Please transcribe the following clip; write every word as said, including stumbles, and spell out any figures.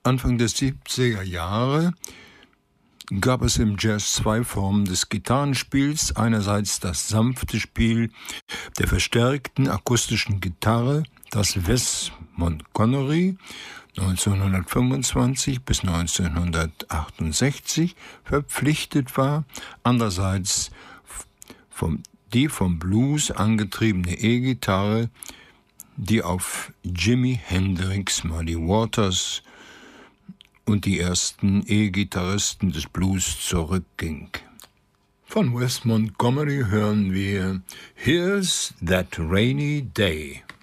Anfang der siebziger Jahre gab es im Jazz zwei Formen des Gitarrenspiels. Einerseits das sanfte Spiel der verstärkten akustischen Gitarre, das Wes Montgomery neunzehnhundertfünfundzwanzig bis neunzehnhundertachtundsechzig verpflichtet war. Andererseits vom, die vom Blues angetriebene E-Gitarre, die auf Jimi Hendrix, Muddy Waters und die ersten E-Gitarristen des Blues zurückging. Von Wes Montgomery hören wir Here's That Rainy Day.